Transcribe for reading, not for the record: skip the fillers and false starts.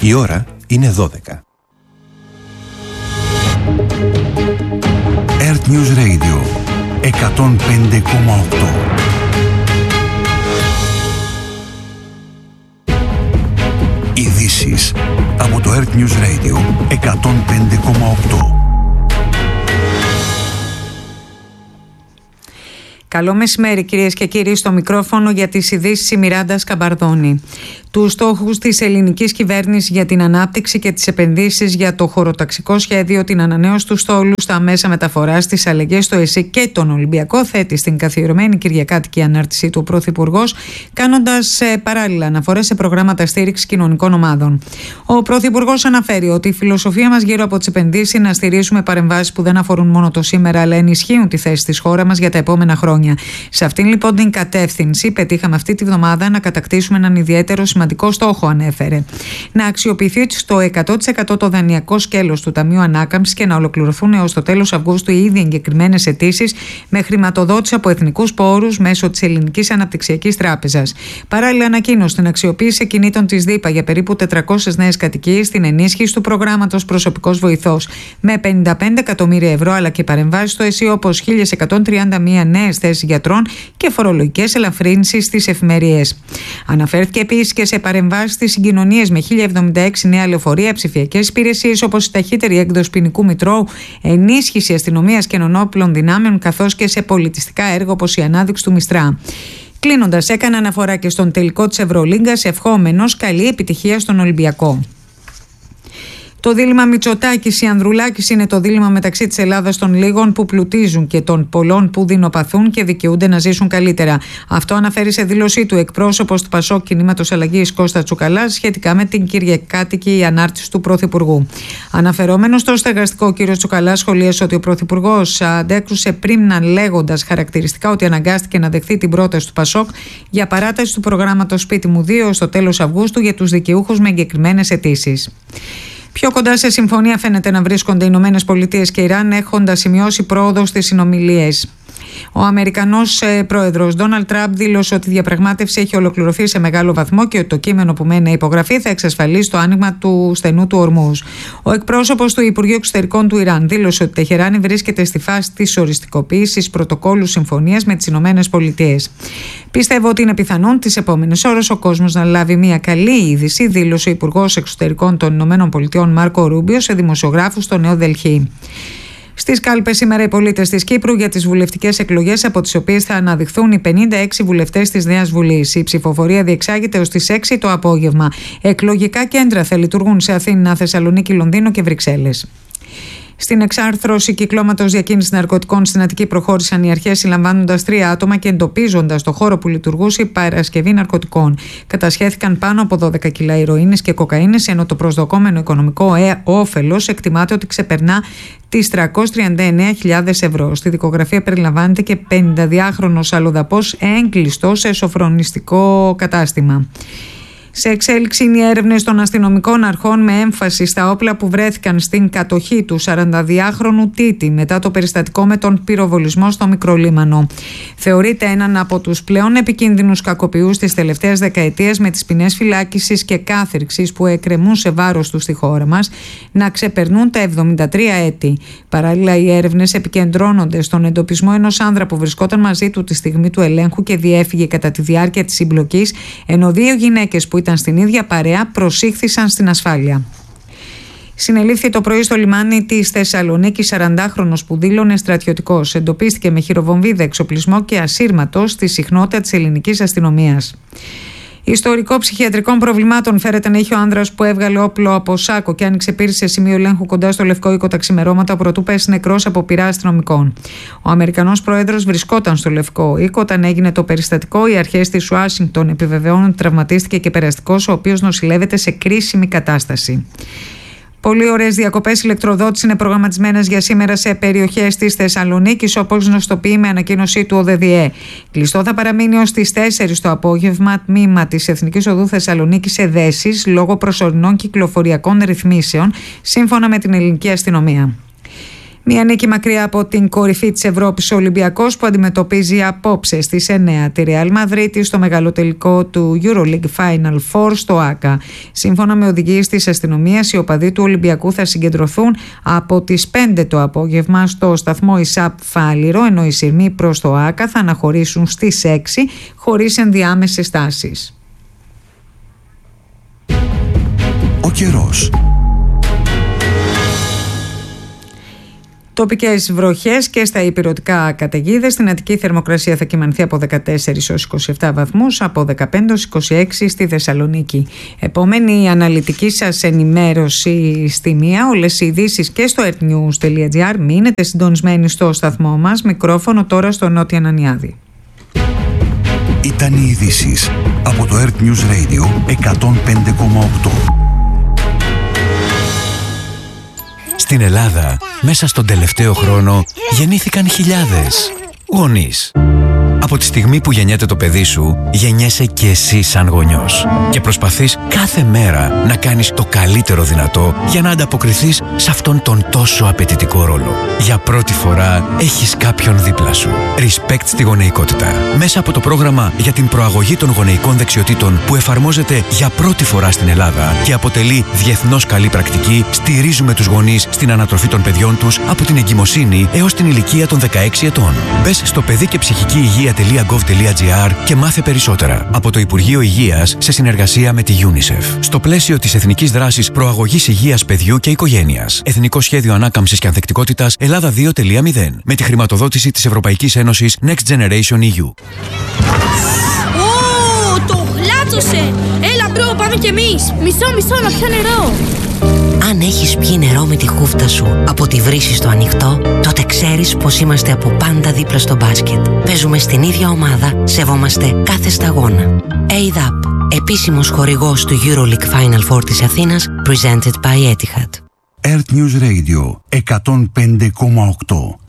Η ώρα είναι 12. Earth News Radio 105,8. Ειδήσεις από το Earth News Radio 105,8. Καλό μεσημέρι κυρίες και κύριοι, στο μικρόφωνο για τις ειδήσεις η Μιράντα Σκαμπαρδόνη. Τους στόχους της ελληνικής κυβέρνησης για την ανάπτυξη και τις επενδύσεις για το χωροταξικό σχέδιο, την ανανέωση του στόλου στα μέσα μεταφοράς, τις αλλαγές στο ΕΣΥ και τον Ολυμπιακό, θέτει στην καθιερωμένη κυριακάτικη ανάρτησή του ο Πρωθυπουργός, κάνοντας παράλληλα αναφορές σε προγράμματα στήριξης κοινωνικών ομάδων. Ο Πρωθυπουργός αναφέρει ότι η φιλοσοφία μας γύρω από τις επενδύσεις είναι να στηρίζουμε παρεμβάσεις που δεν αφορούν μόνο το σήμερα, αλλά ενισχύουν τη θέση της χώρας μας για τα επόμενα χρόνια. Σε αυτήν λοιπόν την κατεύθυνση πετύχαμε αυτή τη βδομάδα να κατακτήσουμε έναν ιδιαίτερο σημαντικό στόχο, ανέφερε. Να αξιοποιηθεί στο 100% το δανειακό σκέλος του Ταμείου Ανάκαμψης και να ολοκληρωθούν έως το τέλος Αυγούστου οι ήδη εγκεκριμένες αιτήσεις με χρηματοδότηση από εθνικούς πόρους μέσω της Ελληνικής Αναπτυξιακής Τράπεζας. Παράλληλα, ανακοίνωσε την αξιοποίηση κινήτων της ΔΥΠΑ για περίπου 400 νέες κατοικίες, την ενίσχυση του προγράμματος Προσωπικός Βοηθός με 55 εκατομμύρια ευρώ, αλλά και παρεμβάσεις στο ΕΣΥ όπως 1.131 νέες θέσεις γιατρών και φορολογικές ελαφρύνσεις στις εφημερίες. Αναφέρθηκε επίσης και σε παρεμβάσεις στις συγκοινωνίες με 1.076 νέα λεωφορεία, ψηφιακές υπηρεσίες όπως η ταχύτερη έκδοση ποινικού μητρώου, ενίσχυση αστυνομίας και ενόπλων δυνάμεων, καθώς και σε πολιτιστικά έργα όπως η ανάδειξη του Μιστρά. Κλείνοντας, έκανε αναφορά και στον τελικό της Ευρωλίγκας, ευχόμενος καλή επιτυχία στον Ολυμπιακό. Το δίλημμα Μητσοτάκης ή Ανδρουλάκης είναι το δίλημμα μεταξύ της Ελλάδας των λίγων που πλουτίζουν και των πολλών που δεινοπαθούν και δικαιούνται να ζήσουν καλύτερα. Αυτό αναφέρει σε δήλωσή του εκπρόσωπος του Πασόκ Κινήματος Αλλαγής Κώστα Τσουκαλάς σχετικά με την κυριακάτικη ανάρτηση του Πρωθυπουργού. Αναφερόμενος στο στεγαστικό, ο κ. Τσουκαλάς σχολίασε ότι ο Πρωθυπουργός αντέκρουσε πρίμνα λέγοντας χαρακτηριστικά ότι αναγκάστηκε να δεχθεί την πρόταση του Πασόκ για παράταση του προγράμματος Σπίτι μου 2 στο τέλος Αυγούστου για τους δικαιούχους με εγκεκριμένες αιτήσεις. Πιο κοντά σε συμφωνία φαίνεται να βρίσκονται οι Ηνωμένες Πολιτείες και Ιράν, έχοντας σημειώσει πρόοδο στις συνομιλίες. Ο Αμερικανός πρόεδρος Ντόναλντ Τραμπ δήλωσε ότι η διαπραγμάτευση έχει ολοκληρωθεί σε μεγάλο βαθμό και ότι το κείμενο που μένει να υπογραφεί θα εξασφαλίσει το άνοιγμα του στενού του Ορμούζ. Ο εκπρόσωπος του Υπουργείου Εξωτερικών του Ιράν δήλωσε ότι η Τεχεράνη βρίσκεται στη φάση της οριστικοποίησης πρωτοκόλλου συμφωνίας με τις Ηνωμένες Πολιτείες. Πιστεύω ότι είναι πιθανόν τις επόμενες ώρες ο κόσμος να λάβει μια καλή είδηση, δήλωσε ο Υπουργός Εξωτερικών των Ηνωμένων Πολιτειών Μάρκο Ρούμπιο σε δημοσιογράφους στο Νέο Δελχή. Στις κάλπες σήμερα οι πολίτες της Κύπρου για τις βουλευτικές εκλογές, από τις οποίες θα αναδειχθούν οι 56 βουλευτές της Νέας Βουλής. Η ψηφοφορία διεξάγεται ως τις 6 το απόγευμα. Εκλογικά κέντρα θα λειτουργούν σε Αθήνα, Θεσσαλονίκη, Λονδίνο και Βρυξέλλες. Στην εξάρθρωση κυκλώματος διακίνησης ναρκωτικών στην Αττική προχώρησαν οι αρχές, συλλαμβάνοντας 3 άτομα και εντοπίζοντας το χώρο που λειτουργούσε η παρασκευή ναρκωτικών. Κατασχέθηκαν πάνω από 12 κιλά ηρωίνης και κοκαίνης, ενώ το προσδοκόμενο οικονομικό όφελος εκτιμάται ότι ξεπερνά τις 339.000 ευρώ. Στη δικογραφία περιλαμβάνεται και 52χρονος αλλοδαπός έγκλειστος σε σοφρονιστικό κατάστημα. Σε εξέλιξη είναι οι έρευνες των αστυνομικών αρχών με έμφαση στα όπλα που βρέθηκαν στην κατοχή του 42χρονου Τίτη μετά το περιστατικό με τον πυροβολισμό στο Μικρολίμανο. Θεωρείται έναν από τους πλέον επικίνδυνους κακοποιούς της τελευταίας δεκαετίας, με τις ποινές φυλάκισης και κάθριξης που εκκρεμούν σε βάρος του στη χώρα μας να ξεπερνούν τα 73 έτη. Παράλληλα, οι έρευνες επικεντρώνονται στον εντοπισμό ενός άνδρα που βρισκόταν μαζί του τη στιγμή του ελέγχου και διέφυγε κατά τη διάρκεια της συμπλοκής, ενώ 2 γυναίκες που ήταν στην ίδια παρέα προσήχθησαν στην ασφάλεια. Συνελήφθη το πρωί στο λιμάνι της Θεσσαλονίκης 40χρονος που δήλωνε στρατιωτικός. Εντοπίστηκε με χειροβομβίδα, εξοπλισμό και ασύρματο στη συχνότητα της ελληνικής αστυνομίας. Ιστορικό ψυχιατρικών προβλημάτων φέρεται να είχε ο άνδρας που έβγαλε όπλο από σάκο και άνοιξε πύρη σε σημείο ελέγχου κοντά στο Λευκό Οίκο τα ξημερώματα, προτού πέσει νεκρός από πυρά αστυνομικών. Ο Αμερικανός πρόεδρος βρισκόταν στο Λευκό Οίκο όταν έγινε το περιστατικό. Οι αρχές της Ουάσιγκτον επιβεβαιώνουν ότι τραυματίστηκε και περαστικός, ο οποίος νοσηλεύεται σε κρίσιμη κατάσταση. Πολύ ωραίες διακοπές ηλεκτροδότησης είναι προγραμματισμένες για σήμερα σε περιοχές της Θεσσαλονίκης, όπως γνωστοποιεί με ανακοίνωσή του ο ΔΔΕ. Κλειστό θα παραμείνει ως τις 4 το απόγευμα τμήμα της Εθνικής Οδού Θεσσαλονίκης σε δέσεις λόγω προσωρινών κυκλοφοριακών ρυθμίσεων, σύμφωνα με την ελληνική αστυνομία. Μια νίκη μακριά από την κορυφή της Ευρώπης, ο Ολυμπιακός που αντιμετωπίζει απόψε στις 9 τη Ρεάλ Μαδρίτη στο μεγαλοτελικό του EuroLeague Final Four στο ΆΚΑ. Σύμφωνα με οδηγίες της αστυνομίας, οι οπαδοί του Ολυμπιακού θα συγκεντρωθούν από τις 5 το απόγευμα στο σταθμό ΙΣΑΠ Φάληρο, ενώ οι σειρμοί προς το ΆΚΑ θα αναχωρήσουν στις 6 χωρίς ενδιάμεσες στάσεις. Ο καιρός. Τοπικές βροχές και στα ηπειρωτικά καταιγίδες. Στην Αττική θερμοκρασία θα κυμανθεί από 14 ως 27 βαθμούς, από 15 ως 26 στη Θεσσαλονίκη. Επόμενη αναλυτική σας ενημέρωση στη μία. Όλες οι ειδήσεις και στο earthnews.gr. Μείνετε συντονισμένοι στο σταθμό μας. Μικρόφωνο τώρα στο Νότια Νανιάδη. Ήταν οι ειδήσεις από το Earth News Radio 105,8. Στην Ελλάδα, μέσα στον τελευταίο χρόνο, γεννήθηκαν χιλιάδες γονείς. Από τη στιγμή που γεννιέται το παιδί σου, γεννιέσαι και εσύ σαν γονιός. Και προσπαθείς κάθε μέρα να κάνεις το καλύτερο δυνατό για να ανταποκριθείς σε αυτόν τον τόσο απαιτητικό ρόλο. Για πρώτη φορά έχεις κάποιον δίπλα σου. Respect στη γονεϊκότητα. Μέσα από το πρόγραμμα για την προαγωγή των γονεϊκών δεξιοτήτων που εφαρμόζεται για πρώτη φορά στην Ελλάδα και αποτελεί διεθνώς καλή πρακτική, στηρίζουμε τους γονείς στην ανατροφή των παιδιών τους από την εγκυμοσύνη έως την ηλικία των 16 ετών. Μπες στο παιδί και ψυχική υγεία.gov.gr και μάθε περισσότερα. Από το Υπουργείο Υγείας σε συνεργασία με τη UNICEF. Στο πλαίσιο της Εθνικής Δράσης Προαγωγής Υγείας Παιδιού και Οικογένειας. Εθνικό Σχέδιο Ανάκαμψης και Ανθεκτικότητας Ελλάδα 2.0. Με τη χρηματοδότηση της Ευρωπαϊκής Ένωσης Next Generation EU. Το γλάτσωσε! Έλα μπρο, πάμε κι εμείς! Μισό, να πιω νερό! Αν έχεις πιει νερό με τη χούφτα σου από τη βρύση στο ανοιχτό, τότε ξέρεις πως είμαστε από πάντα δίπλα στο μπάσκετ. Παίζουμε στην ίδια ομάδα, σεβόμαστε κάθε σταγόνα. ADAP, επίσημος χορηγός του EuroLeague Final Four της Αθήνας, presented by Etihad. Earth News Radio 105,8.